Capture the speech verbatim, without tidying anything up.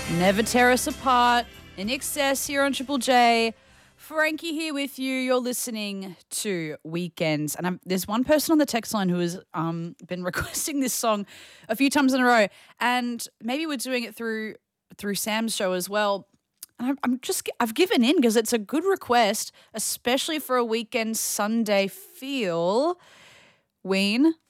Never tear us apart. In excess here on Triple J. Frankie here with you. You're listening to Weekends. And I'm, there's one person on the text line who has um, been requesting this song a few times in a row. And maybe we're doing it through through Sam's show as well. And I'm, I'm just, I've given in because it's a good request, especially for a weekend Sunday feel. Ween,